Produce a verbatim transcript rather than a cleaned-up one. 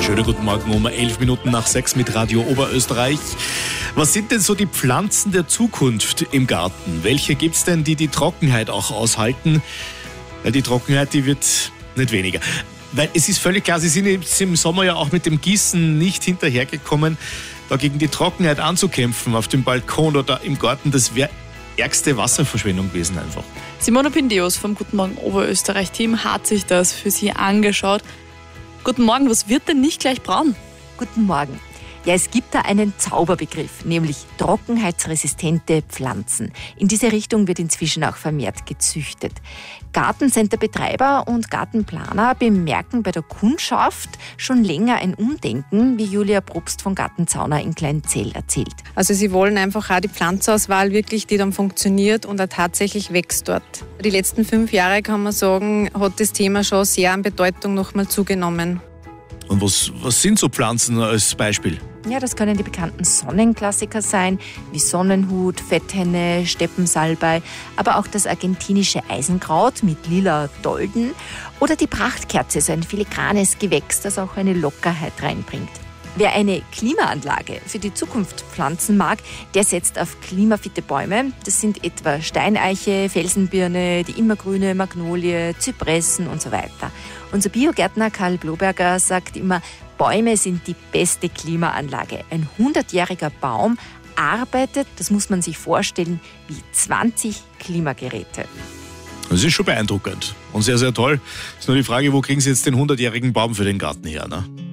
Schönen guten Morgen um elf Minuten nach sechs mit Radio Oberösterreich. Was sind denn so die Pflanzen der Zukunft im Garten? Welche gibt's denn, die die Trockenheit auch aushalten? Weil die Trockenheit, die wird nicht weniger. Weil es ist völlig klar, Sie sind im Sommer ja auch mit dem Gießen nicht hinterhergekommen, da gegen die Trockenheit anzukämpfen auf dem Balkon oder im Garten. Das wäre ärgste Wasserverschwendung gewesen einfach. Simona Pindeus vom Guten Morgen Oberösterreich-Team hat sich das für Sie angeschaut. Guten Morgen, was wird denn nicht gleich braun? Guten Morgen. Ja, es gibt da einen Zauberbegriff, nämlich trockenheitsresistente Pflanzen. In diese Richtung wird inzwischen auch vermehrt gezüchtet. Gartencenter-Betreiber und Gartenplaner bemerken bei der Kundschaft schon länger ein Umdenken, wie Julia Probst von Gartenzauner in Kleinzell erzählt. Also sie wollen einfach auch die Pflanzauswahl wirklich, die dann funktioniert und auch tatsächlich wächst dort. Die letzten fünf Jahre, kann man sagen, hat das Thema schon sehr an Bedeutung nochmal zugenommen. Und was, was sind so Pflanzen als Beispiel? Ja, das können die bekannten Sonnenklassiker sein, wie Sonnenhut, Fetthenne, Steppensalbei, aber auch das argentinische Eisenkraut mit lila Dolden oder die Prachtkerze, so ein filigranes Gewächs, das auch eine Lockerheit reinbringt. Wer eine Klimaanlage für die Zukunft pflanzen mag, der setzt auf klimafitte Bäume. Das sind etwa Steineiche, Felsenbirne, die immergrüne Magnolie, Zypressen und so weiter. Unser Biogärtner Karl Bloberger sagt immer, Bäume sind die beste Klimaanlage. Ein hundertjähriger Baum arbeitet, das muss man sich vorstellen, wie zwanzig Klimageräte. Das ist schon beeindruckend und sehr, sehr toll. Ist nur die Frage, wo kriegen Sie jetzt den hundertjährigen Baum für den Garten her, ne?